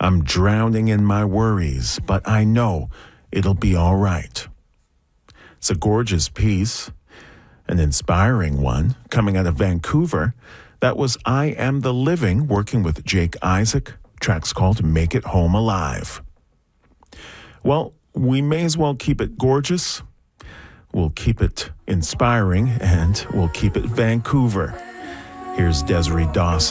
I'm drowning in my worries, but I know it'll be all right. It's a gorgeous piece, an inspiring one, coming out of Vancouver. That was I Am the Living, working with Jake Isaac. Track's called Make It Home Alive. Well, we may as well keep it gorgeous. We'll keep it inspiring, and we'll keep it Vancouver. Here's Desiree Dawson.